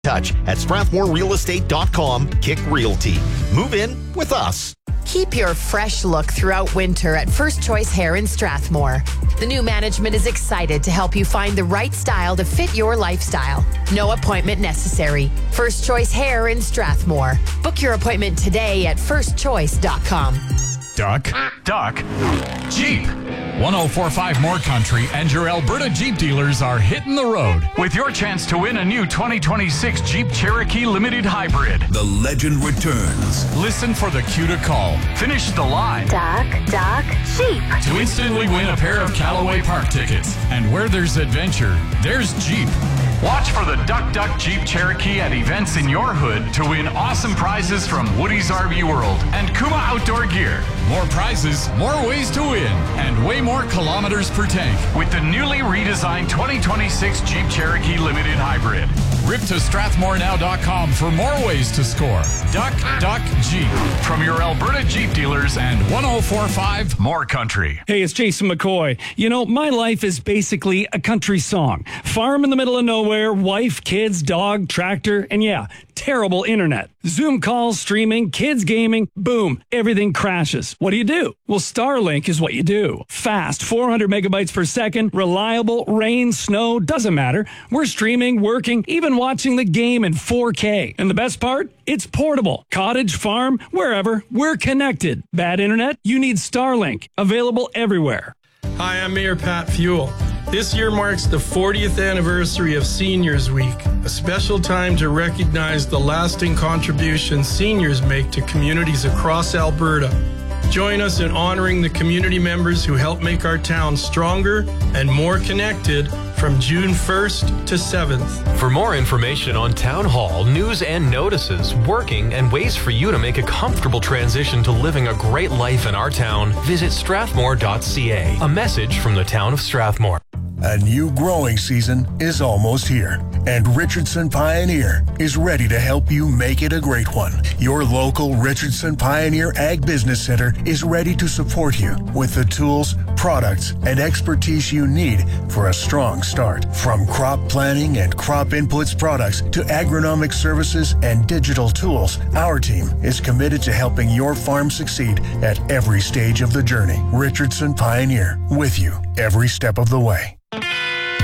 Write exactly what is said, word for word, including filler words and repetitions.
touch at strathmore real estate dot com. Kick Realty. Move in with us. Keep your fresh look throughout winter at First Choice Hair in Strathmore. The new management is excited to help you find the right style to fit your lifestyle. No appointment necessary. First Choice Hair in Strathmore. Book your appointment today at first choice dot com. Duck. Duck. Jeep. one oh four point five More Country and your Alberta Jeep dealers are hitting the road with your chance to win a new twenty twenty-six Jeep Cherokee Limited Hybrid. The legend returns. Listen for the cue to call. Finish the line. Duck, duck, Jeep. To instantly win a pair of Callaway Park tickets. And where there's adventure, there's Jeep. Watch for the Duck Duck Jeep Cherokee at events in your hood to win awesome prizes from Woody's R V World and Kuma Outdoor Gear. More prizes, more ways to win, and way more kilometers per tank with the newly redesigned twenty twenty-six Jeep Cherokee Limited Hybrid. Rip to strathmore now dot com for more ways to score. Duck, Duck, Jeep. From your Alberta Jeep dealers and one oh four point five More Country. Hey, it's Jason McCoy. You know, my life is basically a country song. Farm in the middle of nowhere, wife, kids, dog, tractor, and yeah, terrible internet. Zoom calls, streaming, kids gaming, boom, everything crashes. What do you do? Well, Starlink is what you do. Fast, four hundred megabytes per second, reliable, rain, snow, doesn't matter. We're streaming, working, even watching the game in four K. And the best part? It's portable. Cottage, farm, wherever, we're connected. Bad internet? You need Starlink. Available everywhere. Hi, I'm Mayor Pat Fuel. This year marks the fortieth anniversary of Seniors Week, a special time to recognize the lasting contributions seniors make to communities across Alberta. Join us in honoring the community members who help make our town stronger and more connected from June first to seventh. For more information on Town Hall, news and notices, working, and ways for you to make a comfortable transition to living a great life in our town, visit strathmore dot c a. A message from the town of Strathmore. A new growing season is almost here, and Richardson Pioneer is ready to help you make it a great one. Your local Richardson Pioneer Ag Business Center is ready to support you with the tools, products, and expertise you need for a strong start. From crop planning and crop inputs products to agronomic services and digital tools, our team is committed to helping your farm succeed at every stage of the journey. Richardson Pioneer, with you every step of the way.